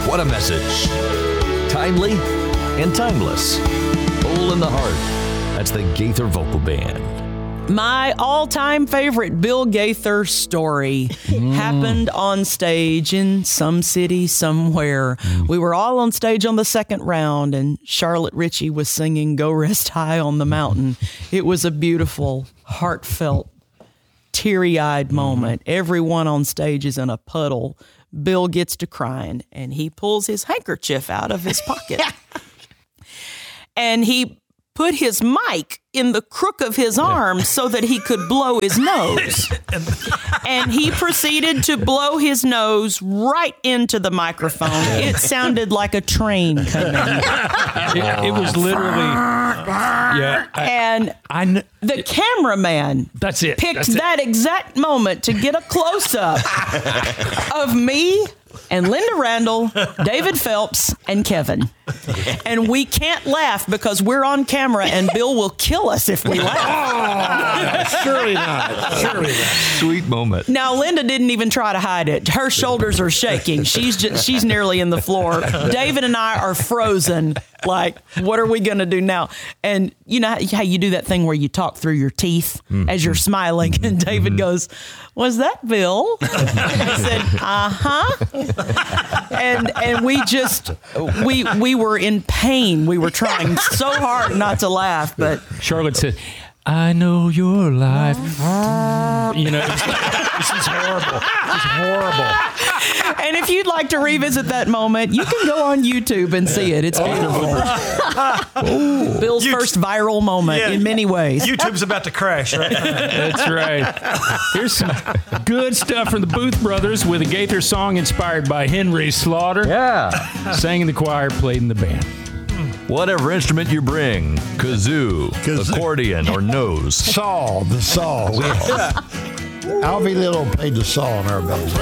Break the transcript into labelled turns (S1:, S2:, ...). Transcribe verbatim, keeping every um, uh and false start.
S1: What a message. Timely and timeless. Hole in the Heart. That's the Gaither Vocal Band.
S2: My all-time favorite Bill Gaither story mm. happened on stage in some city somewhere. Mm. We were all on stage on the second round, and Charlotte Ritchie was singing Go Rest High on the Mountain. It was a beautiful, heartfelt, teary-eyed moment. Mm. Everyone on stage is in a puddle. Bill gets to crying, and he pulls his handkerchief out of his pocket. And he put his mic in the crook of his arm so that he could blow his nose. And he proceeded to blow his nose right into the microphone. It sounded like a train coming.
S3: It, it was literally, yeah. I,
S2: and
S3: I, kn-
S2: the cameraman
S3: that's it.
S2: picked
S3: That's
S2: that
S3: it.
S2: exact moment to get a close-up of me and Linda Randall, David Phelps, and Kevin. And we can't laugh because we're on camera and Bill will kill us if we laugh.
S4: Oh, surely not. Surely not.
S1: Sweet moment.
S2: Now, Linda didn't even try to hide it. Her shoulders are shaking. She's just, she's nearly in the floor. David and I are frozen. Like, what are we going to do now? And you know how you do that thing where you talk through your teeth mm-hmm. as you're smiling? And David mm-hmm. goes, was that Bill? I said, uh-huh. And and we just, we we were in pain. We were trying so hard not to laugh. But
S3: Charlotte said, I know your life. You know, it's like, this is horrible. It's horrible.
S2: And if you'd like to revisit that moment, you can go on YouTube and see it. It's beautiful. Ooh, Bill's YouTube. First viral moment yeah. in many ways.
S5: YouTube's about to crash right now.
S3: That's right. Here's some good stuff from the Booth Brothers with a Gaither song inspired by Henry Slaughter.
S1: Yeah.
S3: Sang in the choir, played in the band.
S1: Whatever instrument you bring, kazoo, kazoo. accordion, or nose.
S4: Saw, the saw. Alvy Little played the saw in our bells.